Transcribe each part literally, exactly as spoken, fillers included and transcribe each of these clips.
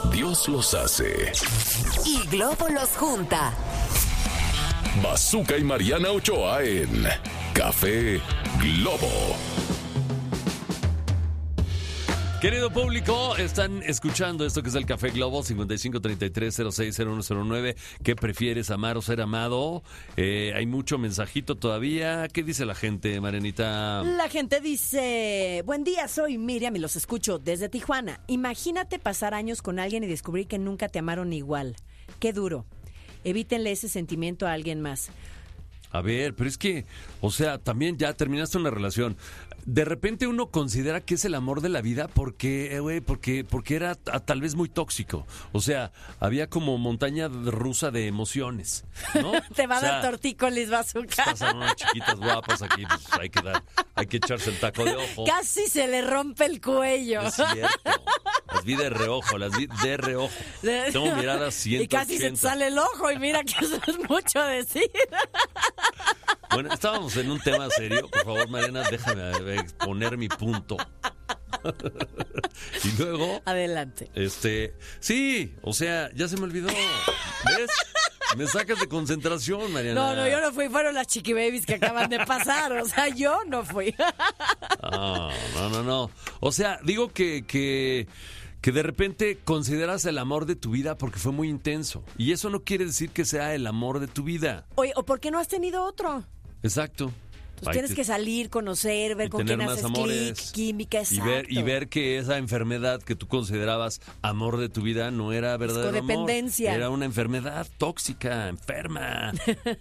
Dios los hace y Globo los junta. Bazooka y Mariana Ochoa en Café Globo. Querido público, están escuchando esto que es el Café Globo, cincuenta y cinco, treinta y tres, cero seis, cero uno cero nueve. ¿Qué prefieres, amar o ser amado? Eh, hay mucho mensajito todavía. ¿Qué dice la gente, Marianita? La gente dice: buen día, soy Miriam y los escucho desde Tijuana. Imagínate pasar años con alguien y descubrir que nunca te amaron igual. Qué duro. Evítenle ese sentimiento a alguien más. A ver, pero es que, o sea, también ya terminaste una relación. De repente uno considera que es el amor de la vida porque, eh, güey, porque, porque era t- tal vez muy tóxico. O sea, había como montaña rusa de emociones, ¿no? Te va a o sea, dar tortícolis, Bazooka. Pasan unas chiquitas guapas aquí, pues hay que dar, hay que echarse el taco de ojo. Casi se le rompe el cuello. Es cierto. Las vi de reojo, las vi de reojo. Tengo miradas ciento ochenta. Y casi se te sale el ojo y mira que eso es mucho decir. Bueno, estábamos en un tema serio. Por favor, Mariana, déjame exponer mi punto. Y luego... Adelante. Este... Sí, o sea, ya se me olvidó. ¿Ves? Me sacas de concentración, Mariana. No, no, yo no fui. Fueron las Chiqui Babies que acaban de pasar. O sea, yo no fui. No, no, no, no. O sea, digo que... que que de repente consideras el amor de tu vida porque fue muy intenso. Y eso no quiere decir que sea el amor de tu vida. Oye, ¿o por qué no has tenido otro? Exacto. Pues tienes que salir, conocer, ver con quién haces clic, química, exacto. Y ver, y ver que esa enfermedad que tú considerabas amor de tu vida no era verdadero amor. Codependencia. Era una enfermedad tóxica, enferma,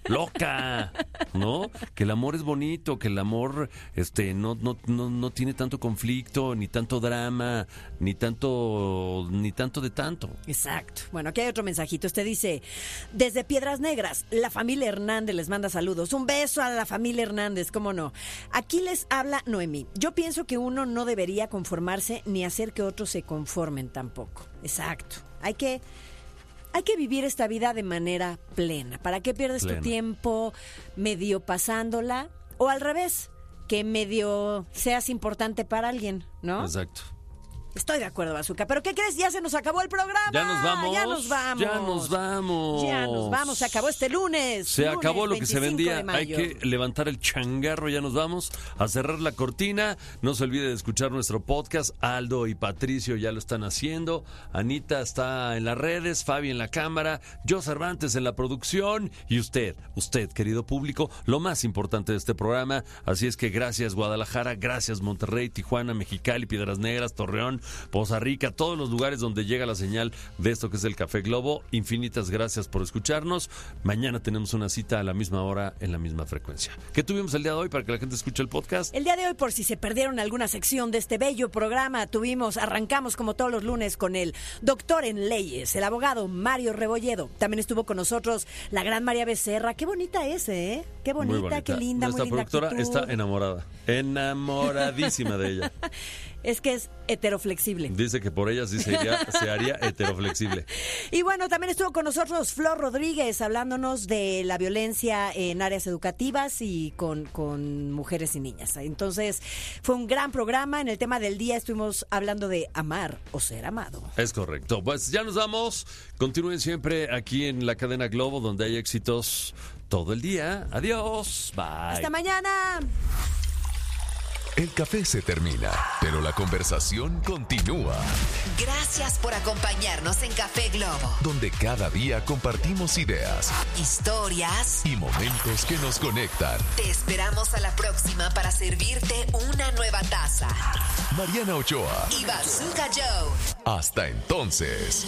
loca, ¿no? Que el amor es bonito, que el amor este no, no, no, no tiene tanto conflicto, ni tanto drama, ni tanto, ni tanto de tanto. Exacto. Bueno, aquí hay otro mensajito. Usted dice: desde Piedras Negras, la familia Hernández les manda saludos. Un beso a la familia Hernández. ¿Cómo no? Aquí les habla Noemí. Yo pienso que uno no debería conformarse ni hacer que otros se conformen tampoco. Exacto. Hay que, hay que vivir esta vida de manera plena. ¿Para qué pierdes Plena. tu tiempo medio pasándola? O al revés, que medio seas importante para alguien, ¿no? Exacto. Estoy de acuerdo, Bazooka. ¿Pero qué crees? Ya se nos acabó el programa. Ya nos vamos. Ya nos vamos. Ya nos vamos. Ya nos vamos. Se acabó este lunes. Se lunes acabó lo que se vendía. de Hay mayo. que levantar el changarro. Ya nos vamos a cerrar la cortina. No se olvide de escuchar nuestro podcast. Aldo y Patricio ya lo están haciendo. Anita está en las redes. Fabi en la cámara. Yo Cervantes en la producción. Y usted, usted, querido público, lo más importante de este programa. Así es que gracias, Guadalajara. Gracias, Monterrey, Tijuana, Mexicali, Piedras Negras, Torreón, Poza Rica, todos los lugares donde llega la señal de esto que es el Café Globo. Infinitas gracias por escucharnos. Mañana tenemos una cita a la misma hora en la misma frecuencia. ¿Qué tuvimos el día de hoy para que la gente escuche el podcast? El día de hoy, por si se perdieron alguna sección de este bello programa, tuvimos, arrancamos como todos los lunes con el doctor en leyes, el abogado Mario Rebolledo. También estuvo con nosotros la gran María Becerra. Qué bonita es, ¿eh? Qué bonita, Muy bonita. qué linda, Nuestra muy linda productora actitud. está enamorada. Enamoradísima de ella. Es que es heteroflexible. Dice que por ella sí se haría, se haría heteroflexible. Y bueno, también estuvo con nosotros Flor Rodríguez hablándonos de la violencia en áreas educativas y con, con mujeres y niñas. Entonces, fue un gran programa. En el tema del día estuvimos hablando de amar o ser amado. Es correcto. Pues ya nos vamos. Continúen siempre aquí en la cadena Globo, donde hay éxitos todo el día. Adiós. Bye. Hasta mañana. El café se termina, pero la conversación continúa. Gracias por acompañarnos en Café Globo. Donde cada día compartimos ideas Historias. y momentos que nos conectan. Te esperamos a la próxima para servirte una nueva taza. Mariana Ochoa. Y Bazooka Joe. Hasta entonces.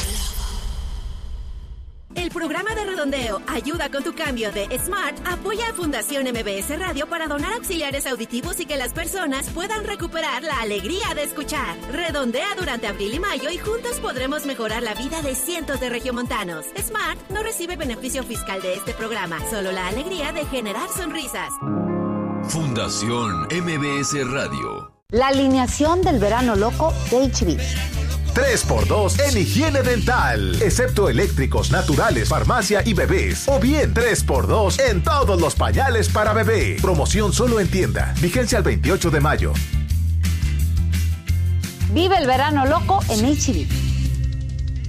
El programa de Redondeo Ayuda con tu cambio de Smart apoya a Fundación M B S Radio para donar auxiliares auditivos y que las personas puedan recuperar la alegría de escuchar. Redondea durante abril y mayo y juntos podremos mejorar la vida de cientos de regiomontanos. Smart no recibe beneficio fiscal de este programa, solo la alegría de generar sonrisas. Fundación M B S Radio. La alineación del verano loco de H B. tres por dos en higiene dental, excepto eléctricos, naturales, farmacia y bebés. O bien tres por dos en todos los pañales para bebé. Promoción solo en tienda. Vigencia el veintiocho de mayo. Vive el verano loco en H B.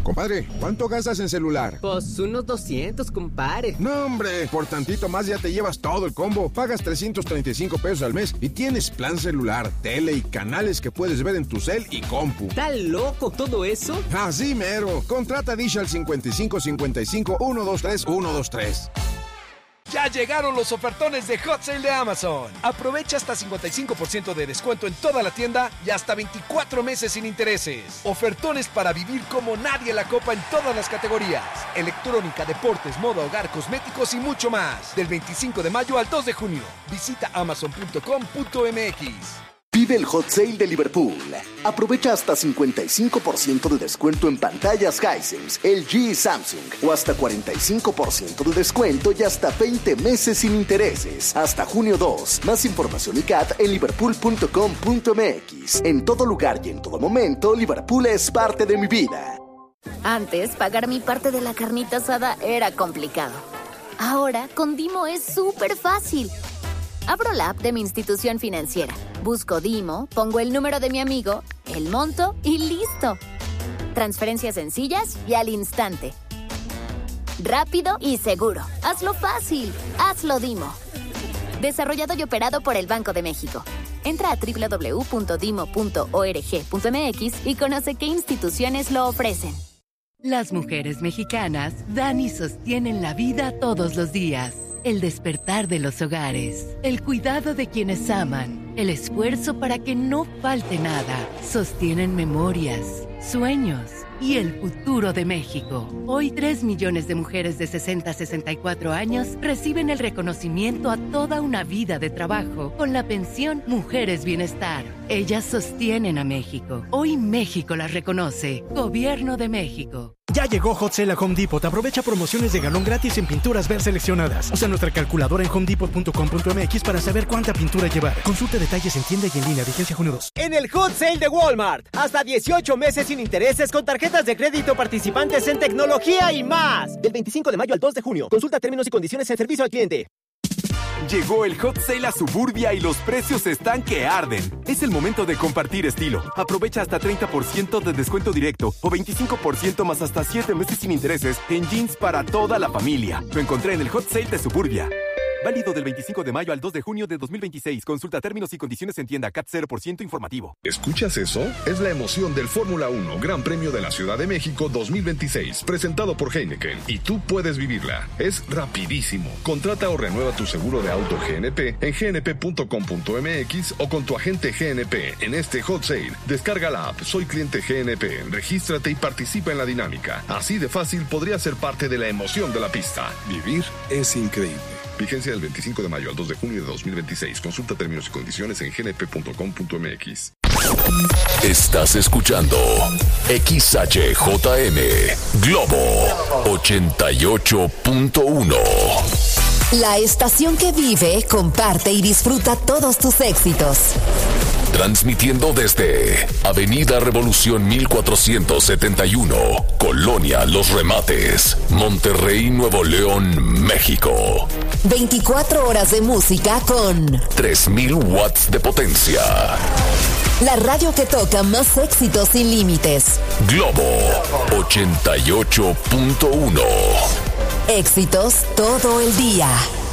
Compadre, ¿cuánto gastas en celular? Pues unos doscientos, compadre. No, hombre, por tantito más ya te llevas todo el combo. Pagas trescientos treinta y cinco pesos al mes y tienes plan celular, tele y canales que puedes ver en tu cel y compu. ¿Está loco todo eso? Así mero. Contrata Dish al cincuenta y cinco cincuenta y cinco, ciento veintitrés, ciento veintitrés. Ya llegaron los ofertones de Hot Sale de Amazon. Aprovecha hasta cincuenta y cinco por ciento de descuento en toda la tienda y hasta veinticuatro meses sin intereses. Ofertones para vivir como nadie la copa en todas las categorías. Electrónica, deportes, moda, hogar, cosméticos y mucho más. Del veinticinco de mayo al dos de junio. Visita amazon punto com punto m x. Vive el Hot Sale de Liverpool. Aprovecha hasta cincuenta y cinco por ciento de descuento en pantallas Hisense, L G y Samsung. O hasta cuarenta y cinco por ciento de descuento y hasta veinte meses sin intereses. Hasta junio dos. Más información y C A T en liverpool punto com punto m x. En todo lugar y en todo momento, Liverpool es parte de mi vida. Antes, pagar mi parte de la carnita asada era complicado. Ahora, con Dimo es súper fácil. Abro la app de mi institución financiera, busco Dimo, pongo el número de mi amigo, el monto y listo. Transferencias sencillas y al instante. Rápido y seguro. Hazlo fácil. Hazlo Dimo. Desarrollado y operado por el Banco de México. Entra a doble u doble u doble u punto dimo punto org punto m x y conoce qué instituciones lo ofrecen. Las mujeres mexicanas dan y sostienen la vida todos los días. El despertar de los hogares, el cuidado de quienes aman, el esfuerzo para que no falte nada, sostienen memorias, sueños y el futuro de México. Hoy, tres millones de mujeres de sesenta a sesenta y cuatro años reciben el reconocimiento a toda una vida de trabajo con la pensión Mujeres Bienestar. Ellas sostienen a México. Hoy México las reconoce. Gobierno de México. Ya llegó Hot Sale a Home Depot. Aprovecha promociones de galón gratis en pinturas ver seleccionadas. Usa nuestra calculadora en home depot punto com punto m x para saber cuánta pintura llevar. Consulta detalles en tienda y en línea. Vigencia junio dos. En el Hot Sale de Walmart, hasta dieciocho meses sin intereses con tarjetas de crédito participantes en tecnología y más. Del veinticinco de mayo al dos de junio. Consulta términos y condiciones en servicio al cliente. Llegó el Hot Sale a Suburbia y los precios están que arden. Es el momento de compartir estilo. Aprovecha hasta treinta por ciento de descuento directo o veinticinco por ciento más hasta siete meses sin intereses en jeans para toda la familia. Lo encontré en el Hot Sale de Suburbia. Válido del veinticinco de mayo al dos de junio de dos mil veintiséis. Consulta términos y condiciones en tienda. C A T cero por ciento informativo. ¿Escuchas eso? Es la emoción del Fórmula uno Gran Premio de la Ciudad de México dos mil veintiséis, presentado por Heineken. Y tú puedes vivirla. Es rapidísimo. Contrata o renueva tu seguro de auto G N P en g n p punto com punto m x o con tu agente G N P en este Hot Sale. Descarga la app Soy Cliente G N P, regístrate y participa en la dinámica. Así de fácil podría ser parte de la emoción de la pista. Vivir es increíble. Vigencia del veinticinco de mayo al dos de junio de dos mil veintiséis. Consulta términos y condiciones en g n p punto com punto m x. Estás escuchando X H J M Globo ochenta y ocho punto uno. La estación que vive, comparte y disfruta todos tus éxitos. Transmitiendo desde Avenida Revolución mil cuatrocientos setenta y uno, Colonia Los Remates, Monterrey, Nuevo León, México. veinticuatro horas de música con tres mil watts de potencia. La radio que toca más éxitos sin límites. Globo ochenta y ocho punto uno. Éxitos todo el día.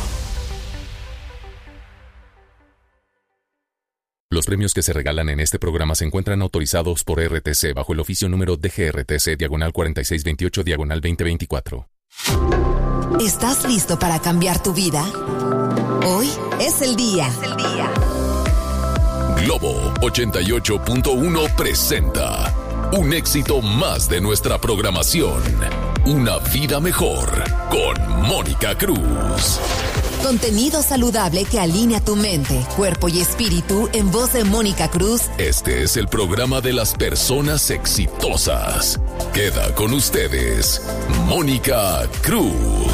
Los premios que se regalan en este programa se encuentran autorizados por R T C bajo el oficio número D G R T C diagonal cuarenta y seis veintiocho diagonal veinte veinticuatro. ¿Estás listo para cambiar tu vida? Hoy es el día. Es el día. Globo ochenta y ocho punto uno presenta un éxito más de nuestra programación. Una vida mejor con Mónica Cruz. Contenido saludable que alinea tu mente, cuerpo y espíritu en voz de Mónica Cruz. Este es el programa de las personas exitosas. Queda con ustedes, Mónica Cruz.